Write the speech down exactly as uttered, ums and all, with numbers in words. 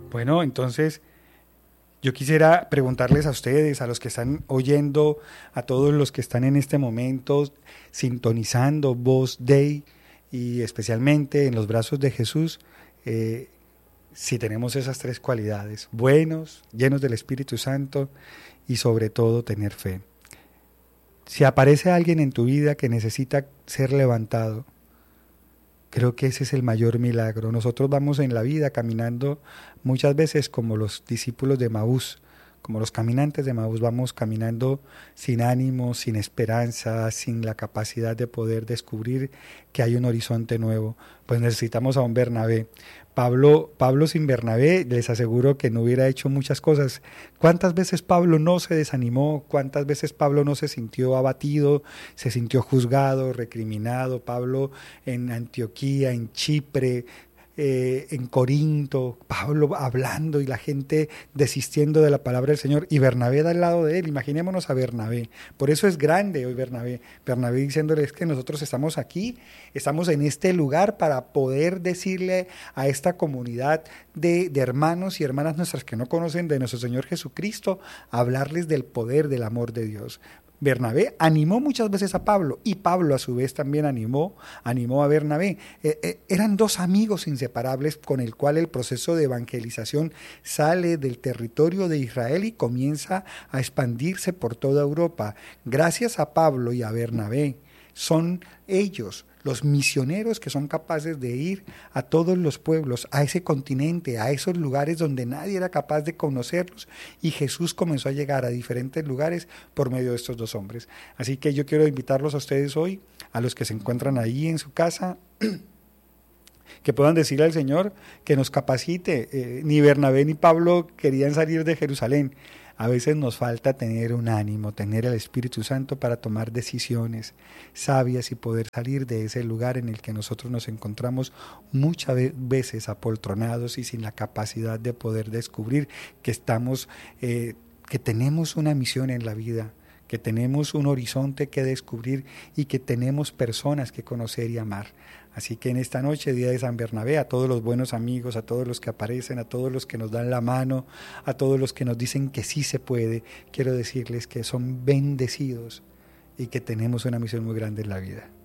Bueno, entonces yo quisiera preguntarles a ustedes, a los que están oyendo, a todos los que están en este momento sintonizando Voz Dei y especialmente en los brazos de Jesús, eh, si tenemos esas tres cualidades: buenos, llenos del Espíritu Santo y sobre todo tener fe. Si aparece alguien en tu vida que necesita ser levantado, creo que ese es el mayor milagro. Nosotros vamos en la vida caminando muchas veces como los discípulos de Maús, como los caminantes de Maús, vamos caminando sin ánimo, sin esperanza, sin la capacidad de poder descubrir que hay un horizonte nuevo. Pues necesitamos a un Bernabé. Pablo, Pablo sin Bernabé, les aseguro que no hubiera hecho muchas cosas. ¿Cuántas veces Pablo no se desanimó? ¿Cuántas veces Pablo no se sintió abatido, se sintió juzgado, recriminado? Pablo en Antioquía, en Chipre, Eh, en Corinto, Pablo hablando y la gente desistiendo de la palabra del Señor, y Bernabé al lado de él. Imaginémonos a Bernabé. Por eso es grande hoy Bernabé. Bernabé diciéndoles que nosotros estamos aquí, estamos en este lugar para poder decirle a esta comunidad de, de hermanos y hermanas nuestras que no conocen de nuestro Señor Jesucristo, hablarles del poder del amor de Dios. Bernabé animó muchas veces a Pablo, y Pablo a su vez también animó, animó a Bernabé. Eh, eh, eran dos amigos inseparables con el cual el proceso de evangelización sale del territorio de Israel y comienza a expandirse por toda Europa. Gracias a Pablo y a Bernabé, son ellos los misioneros que son capaces de ir a todos los pueblos, a ese continente, a esos lugares donde nadie era capaz de conocerlos, y Jesús comenzó a llegar a diferentes lugares por medio de estos dos hombres. Así que yo quiero invitarlos a ustedes hoy, a los que se encuentran ahí en su casa, que puedan decirle al Señor que nos capacite. Eh, ni Bernabé ni Pablo querían salir de Jerusalén. A veces nos falta tener un ánimo, tener el Espíritu Santo para tomar decisiones sabias y poder salir de ese lugar en el que nosotros nos encontramos muchas veces apoltronados y sin la capacidad de poder descubrir que estamos, eh, que tenemos una misión en la vida, que tenemos un horizonte que descubrir y que tenemos personas que conocer y amar. Así que en esta noche, día de San Bernabé, a todos los buenos amigos, a todos los que aparecen, a todos los que nos dan la mano, a todos los que nos dicen que sí se puede, quiero decirles que son bendecidos y que tenemos una misión muy grande en la vida.